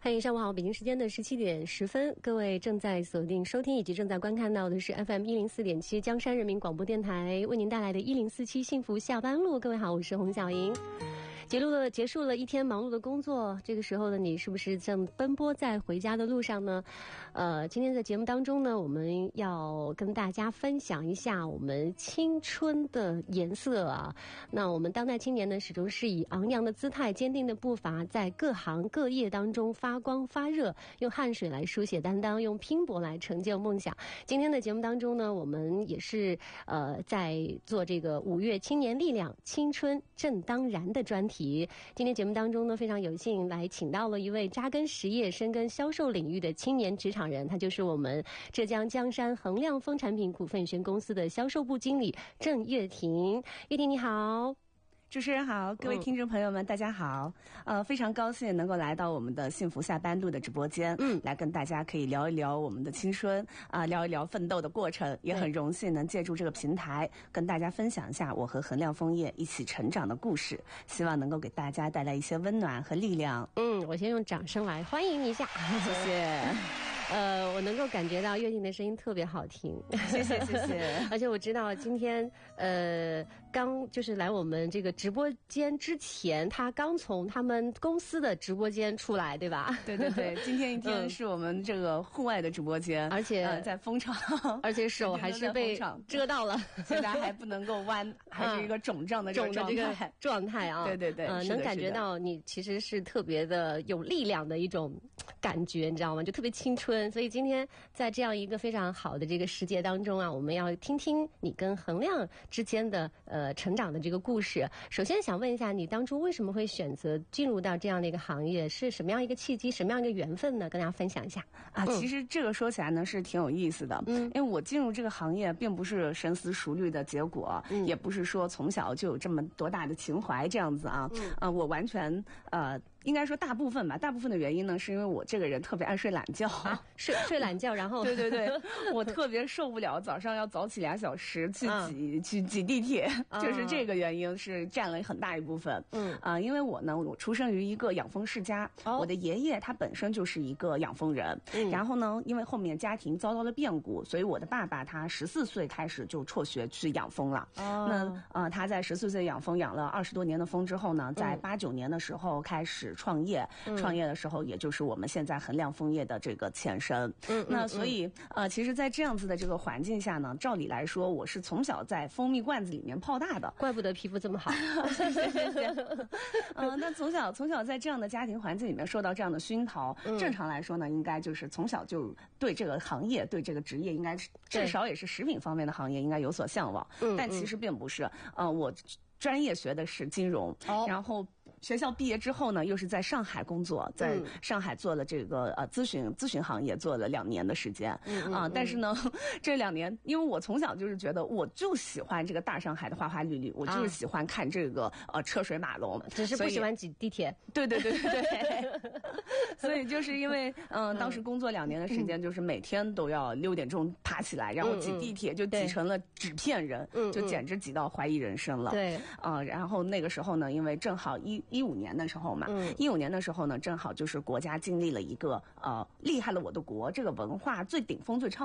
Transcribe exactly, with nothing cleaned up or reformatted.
欢迎上午好，北京时间的十七点十分，各位正在锁定收听以及正在观看到的是 F M 一零四点七江山人民广播电台为您带来的一零四七幸福下班路。各位好，我是洪小莹。结束了结束了一天忙碌的工作，这个时候的你是不是正奔波在回家的路上呢？呃，今天在节目当中呢，我们要跟大家分享一下我们青春的颜色啊。那我们当代青年呢，始终是以昂扬的姿态、坚定的步伐，在各行各业当中发光发热，用汗水来书写担当，用拼搏来成就梦想。今天的节目当中呢，我们也是呃在做这个五月青年力量青春正当然的专题。今天节目当中呢，非常有幸来请到了一位扎根实业、深耕销售领域的青年职场人，他就是我们浙江江山恒亮丰产品股份有限公司的销售部经理郑月婷。月婷你好。 主持人好，各位听众朋友们、嗯、大家好，呃，非常高兴能够来到我们的幸福下班路的直播间，嗯，来跟大家可以聊一聊我们的青春啊、呃，聊一聊奋斗的过程，也很荣幸能借助这个平台跟大家分享一下我和恒亮枫叶一起成长的故事，希望能够给大家带来一些温暖和力量。 嗯，我先用掌声来欢迎一下， 谢谢。 呃，我能够感觉到月婷的声音特别好听， 谢谢谢谢。 而且我知道今天呃刚就是来我们这个直播间之前，他刚从他们公司的直播间出来，对吧？ 对对对，今天一天是我们这个户外的直播间， 而且、 呃、在风场， 而且手还是被遮到了， 现在还不能够弯，还是一个肿胀的这个状态。 肿的这个状态啊， 对对对， 呃，能感觉到你其实是特别的有力量的一种感觉，你知道吗？就特别青春。所以今天在这样一个非常好的这个时节当中啊，我们要听听你跟恒亮之间的呃成长的这个故事。首先想问一下，你当初为什么会选择进入到这样的一个行业？是什么样一个契机，什么样一个缘分呢？跟大家分享一下啊。其实这个说起来呢是挺有意思的，嗯，因为我进入这个行业并不是深思熟虑的结果，嗯，也不是说从小就有这么多大的情怀这样子啊，嗯，啊，我完全呃。应该说大部分吧，大部分的原因呢，是因为我这个人特别爱睡懒觉， 啊、睡睡懒觉，然后对对对，我特别受不了早上要早起俩小时去挤、嗯、去挤地铁，就是这个原因是占了很大一部分。嗯啊、呃，因为我呢，我出生于一个养蜂世家，哦、我的爷爷他本身就是一个养蜂人，嗯、然后呢，因为后面家庭遭到了变故，所以我的爸爸他十四岁开始就辍学去养蜂了。哦、那呃，他在十四岁养蜂养了二十多年的蜂之后呢，在八九年的时候开始创业，嗯、创业的时候也就是我们现在恒亮枫叶的这个前身。嗯，那所以呃，其实，在这样子的这个环境下呢，照理来说，我是从小在蜂蜜罐子里面泡大的， 怪不得皮肤这么好。 谢谢谢谢。嗯、呃，那从小从小在这样的家庭环境里面受到这样的熏陶，嗯、正常来说呢，应该就是从小就对这个行业、对这个职业，应该是至少也是食品方面的行业，应该有所向往。嗯，但其实并不是。呃，我专业学的是金融，哦、然后。学校毕业之后呢，又是在上海工作，在上海做了这个呃咨询咨询行业做了两年的时间啊、嗯呃。但是呢，这两年因为我从小就是觉得我就喜欢这个大上海的花花绿绿，我就是喜欢看这个呃车水马龙， 只是不喜欢挤地铁。 对对对对对。所以就是因为嗯、呃，当时工作两年的时间，就是每天都要六点钟爬起来，然后挤地铁，就挤成了纸片人，嗯、就简直挤到怀疑人生了。 对啊、呃，然后那个时候呢，因为正好一。一五年的时候嘛，一五年的时候呢，正好就是国家经历了一个呃厉害了我的国这个文化最顶峰最超。